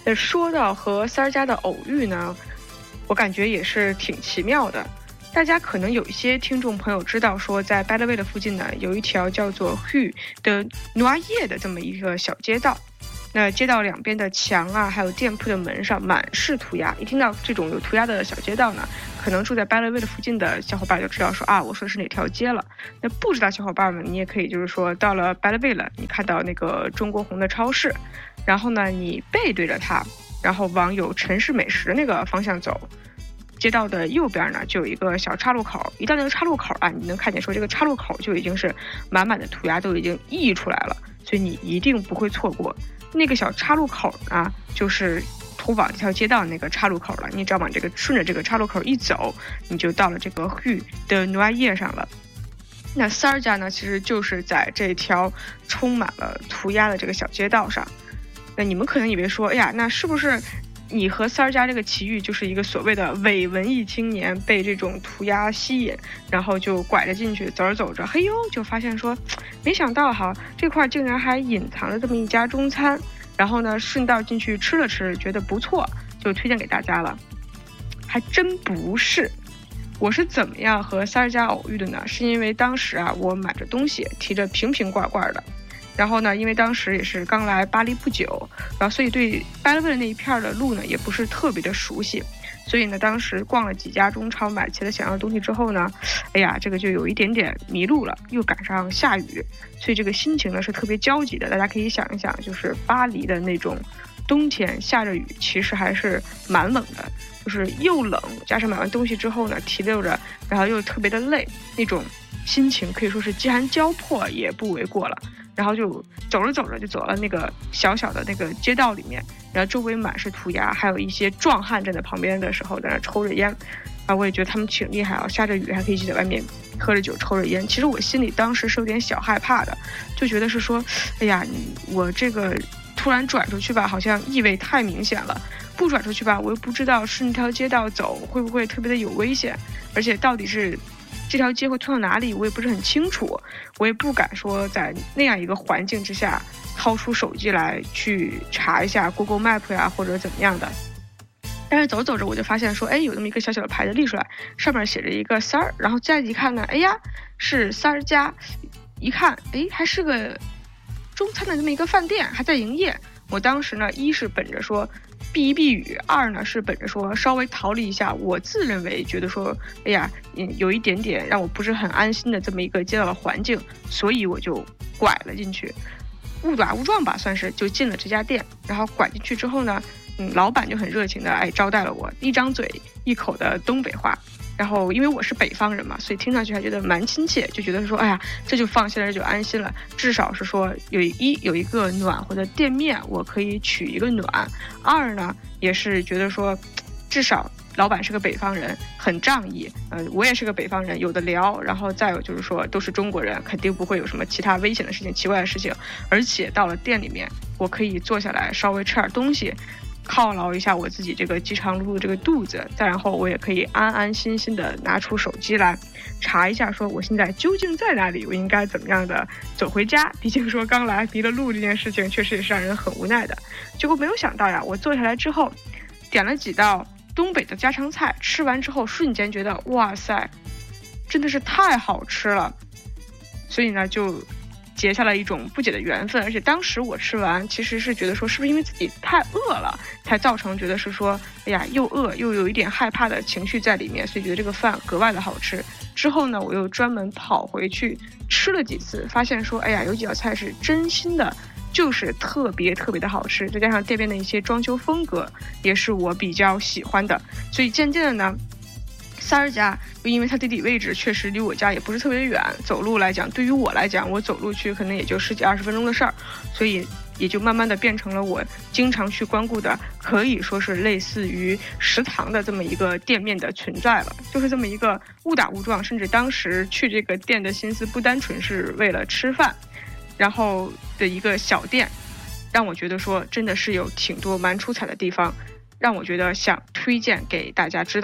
那说到和三儿家的偶遇呢，我感觉也是挺奇妙的。大家可能有一些听众朋友知道说，在 Belleville 的附近呢，有一条叫做 Rue de Noailles 的这么一个小街道。那街道两边的墙啊，还有店铺的门上满是涂鸦。一听到这种有涂鸦的小街道呢，可能住在 Belleville 附近的小伙伴就知道说啊，我说的是哪条街了。那不知道小伙伴们，你也可以就是说，到了 Belleville，你看到那个中国红的超市，然后呢，你背对着它，然后往有城市美食那个方向走。街道的右边呢，就有一个小岔路口。一到那个岔路口啊，你能看见说这个岔路口就已经是满满的涂鸦，都已经溢出来了，所以你一定不会错过。那个小岔路口呢，就是通往这条街道那个岔路口了。你只要往这个顺着这个岔路口一走，你就到了这个 Rue de Noailles上了。那三儿家呢，其实就是在这条充满了涂鸦的这个小街道上。那你们可能以为说，哎呀，那是不是你和三儿家这个奇遇就是一个所谓的伪文艺青年被这种涂鸦吸引，然后就拐着进去，走着走着，嘿呦，就发现说，没想到哈，这块竟然还隐藏着这么一家中餐，然后呢，顺道进去吃了吃，觉得不错，就推荐给大家了。还真不是。我是怎么样和三儿家偶遇的呢？是因为当时啊，我买着东西，提着瓶瓶罐罐的。然后呢，因为当时也是刚来巴黎不久，然后所以对巴黎那一片的路呢也不是特别的熟悉，所以呢，当时逛了几家中超，买齐了想要的东西之后呢，哎呀，这个就有一点点迷路了，又赶上下雨，所以这个心情呢是特别焦急的。大家可以想一想，就是巴黎的那种冬天下着雨，其实还是蛮冷的，就是又冷，加上买完东西之后呢，提溜着，然后又特别的累，那种心情可以说是饥寒交迫也不为过了。然后就走着走着就走到那个小小的那个街道里面，然后周围满是涂鸦，还有一些壮汉站在旁边的时候在那抽着烟，啊，我也觉得他们挺厉害啊，下着雨还可以一起在外面喝着酒抽着烟。其实我心里当时是有点小害怕的，就觉得是说，哎呀，我这个突然转出去吧，好像意味太明显了；不转出去吧，我又不知道顺这条街道走会不会特别的有危险，而且到底是这条街会通到哪里，我也不是很清楚，我也不敢说在那样一个环境之下掏出手机来去查一下 Google Map 呀，或者怎么样的。但是走着我就发现说，哎，有那么一个小小的牌子立出来，上面写着一个三儿，然后再一看呢，哎呀，是三儿家，一看，哎，还是个中餐的这么一个饭店，还在营业。我当时呢，一是本着说避一避雨，二呢是本着说稍微逃离一下我自认为觉得说，哎呀，有一点点让我不是很安心的这么一个街道的环境，所以我就拐了进去，误打误撞吧，算是就进了这家店。然后拐进去之后呢，老板就很热情的招待了我，一张嘴一口的东北话。然后因为我是北方人嘛，所以听上去还觉得蛮亲切，就觉得说，哎呀，这就放心了，这就安心了。至少是说有一个暖和的店面，我可以取一个暖。二呢，也是觉得说，至少老板是个北方人，很仗义。我也是个北方人，有的聊。然后再有就是说，都是中国人，肯定不会有什么其他危险的事情、奇怪的事情。而且到了店里面，我可以坐下来稍微吃点东西，犒劳一下我自己这个饥肠辘辘的这个肚子，再然后我也可以安安心心的拿出手机来查一下，说我现在究竟在哪里，我应该怎么样的走回家。毕竟说刚来迷了路这件事情，确实也是让人很无奈的。结果没有想到呀，我坐下来之后，点了几道东北的家常菜，吃完之后瞬间觉得哇塞，真的是太好吃了。所以呢，就结下了一种不解的缘分。而且当时我吃完其实是觉得说，是不是因为自己太饿了才造成觉得是说，哎呀，又饿又有一点害怕的情绪在里面，所以觉得这个饭格外的好吃。之后呢，我又专门跑回去吃了几次，发现说，哎呀，有几道菜是真心的就是特别特别的好吃，再加上店面的一些装修风格也是我比较喜欢的。所以渐渐的呢，三儿家又因为它地理位置确实离我家也不是特别远，走路来讲，对于我来讲，我走路去可能也就10几20分钟的事儿，所以也就慢慢的变成了我经常去光顾的，可以说是类似于食堂的这么一个店面的存在了。就是这么一个误打误撞，甚至当时去这个店的心思不单纯是为了吃饭，然后的一个小店，让我觉得说真的是有挺多蛮出彩的地方，让我觉得想推荐给大家知道。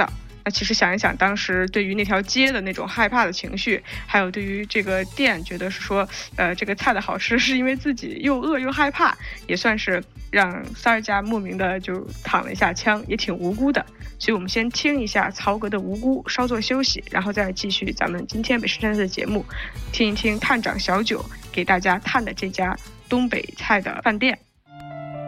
那其实想一想，当时对于那条街的那种害怕的情绪，还有对于这个店觉得是说，这个菜的好吃是因为自己又饿又害怕，也算是让三儿家莫名的就躺了一下枪，也挺无辜的。所以我们先听一下曹格的无辜，稍作休息，然后再继续咱们今天美食探的节目，听一听探长小九给大家探的这家东北菜的饭店。